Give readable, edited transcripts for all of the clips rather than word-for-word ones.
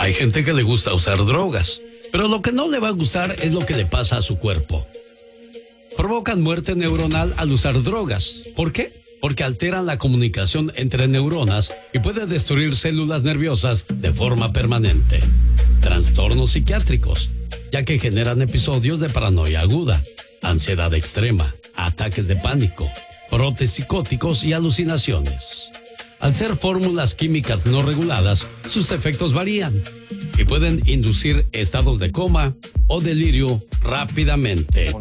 Hay gente que le gusta usar drogas, pero lo que no le va a gustar es lo que le pasa a su cuerpo. Provocan muerte neuronal al usar drogas. ¿Por qué? Porque alteran la comunicación entre neuronas y puede destruir células nerviosas de forma permanente. Trastornos psiquiátricos, ya que generan episodios de paranoia aguda, ansiedad extrema, ataques de pánico, brotes psicóticos y alucinaciones. Al ser fórmulas químicas no reguladas, sus efectos varían y pueden inducir estados de coma o delirio rápidamente.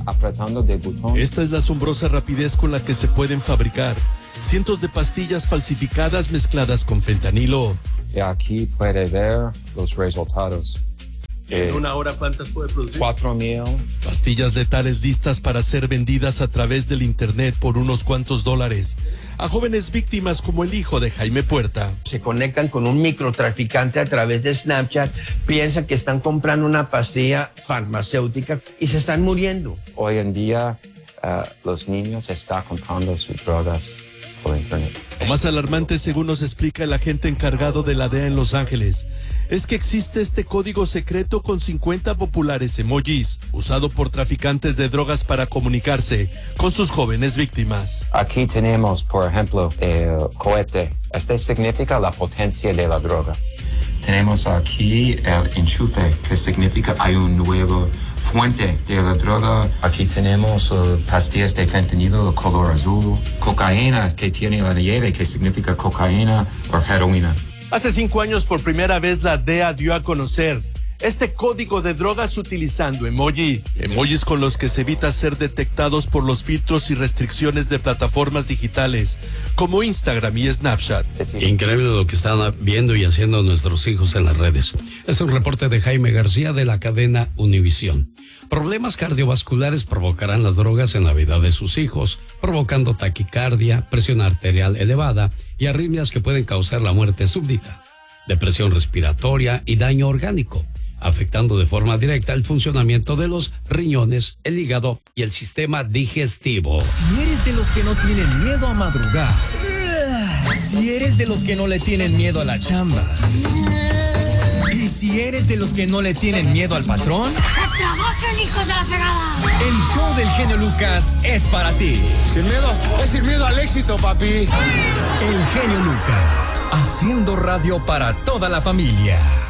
Esta es la asombrosa rapidez con la que se pueden fabricar cientos de pastillas falsificadas mezcladas con fentanilo. Y aquí puede ver los resultados. ¿En una hora cuántas puede producir? 4,000. Pastillas letales listas para ser vendidas a través del internet por unos cuantos dólares a jóvenes víctimas como el hijo de Jaime Puerta. Se conectan con un microtraficante a través de Snapchat, piensan que están comprando una pastilla farmacéutica y se están muriendo. Hoy en día los niños están comprando sus drogas por internet. Lo más alarmante, según nos explica el agente encargado de la DEA en Los Ángeles, es que existe este código secreto con 50 populares emojis, usado por traficantes de drogas para comunicarse con sus jóvenes víctimas. Aquí tenemos, por ejemplo, el cohete. Este significa la potencia de la droga. Tenemos aquí el enchufe, que significa hay un nuevo fuente de la droga. Aquí tenemos pastillas de fentanilo de color azul. Cocaína, que tiene la nieve, que significa cocaína o heroína. Hace 5 años, por primera vez, la DEA dio a conocer este código de drogas utilizando emojis con los que se evita ser detectados por los filtros y restricciones de plataformas digitales como Instagram y Snapchat. Increíble lo que están viendo y haciendo nuestros hijos en las redes. Es un reporte de Jaime García de la cadena Univisión. Problemas cardiovasculares provocarán las drogas en la vida de sus hijos, provocando taquicardia, presión arterial elevada y arritmias que pueden causar la muerte súbita, depresión respiratoria y daño orgánico, afectando de forma directa el funcionamiento de los riñones, el hígado y el sistema digestivo. Si eres de los que no tienen miedo a madrugar, si eres de los que no le tienen miedo a la chamba, y si eres de los que no le tienen miedo al patrón, ¡que trabajen, hijos de la fregada! El show del genio Lucas es para ti. Sin miedo, es sin miedo al éxito, papi. El genio Lucas, haciendo radio para toda la familia.